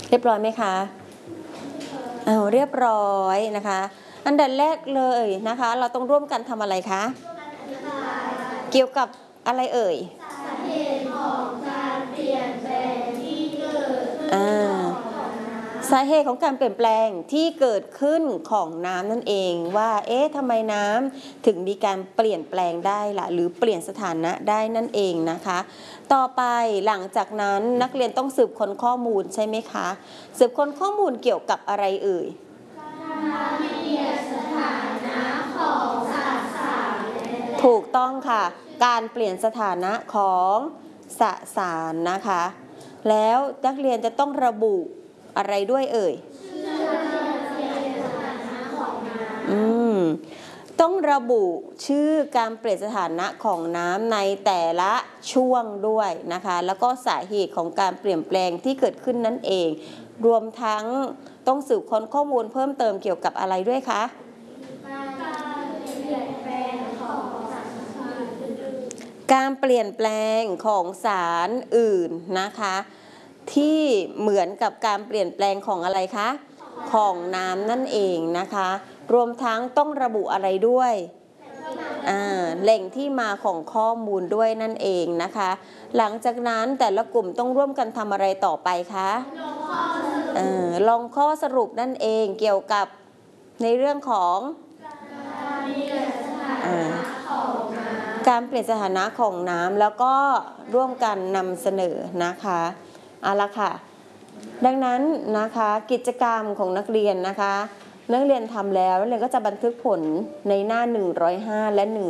เรียบร้อยไหมคะเรียบร้อยนะคะอันดับแรกเลยนะคะเราต้องร่วมกันทำอะไรคะเกี่ยวกับอะไรเอ่ยสาเหตุของการเปลี่ยนแปลงที่เกิดสาเหตุของการเปลี่ยนแปลงที่เกิดขึ้นของน้ำนั่นเองว่าทำไมน้ำถึงมีการเปลี่ยนแปลงได้ล่ะหรือเปลี่ยนสถานะได้นั่นเองนะคะต่อไปหลังจากนั้นนักเรียนต้องสืบค้นข้อมูลใช่ไหมคะสืบค้นข้อมูลเกี่ยวกับอะไรเอ่ยการเปลี่ยนสถานะของสสารถูกต้องค่ะการเปลี่ยนสถานะของสสารนะคะแล้วนักเรียนจะต้องระบุอะไรด้วยเอ่ยต้องระบุชื่อการเปลี่ยนสถานะของน้ำในแต่ละช่วงด้วยนะคะแล้วก็สาเหตุของการเปลี่ยนแปลงที่เกิดขึ้นนั่นเองรวมทั้งต้องสืบค้นข้อมูลเพิ่มเติมเกี่ยวกับอะไรด้วยคะการเปลี่ยนแปลงของสารอื่นนะคะที่เหมือนกับการเปลี่ยนแปลงของอะไรคะของน้ำนั่นเองนะคะรวมทั้งต้องระบุอะไรด้วยแหล่งที่มาของข้อมูลด้วยนั่นเองนะคะหลังจากนั้นแต่ละกลุ่มต้องร่วมกันทำอะไรต่อไปคะลงข้อสรุปนั่นเองเกี่ยวกับในเรื่องของการเปลี่ยนสถานะของน้ำแล้วก็ร่วมกันนำเสนอนะคะเอาละค่ะดังนั้นนะคะกิจกรรมของนักเรียนนะคะนักเรียนทำแล้วนักเรียนก็จะบันทึกผลในหน้า105และ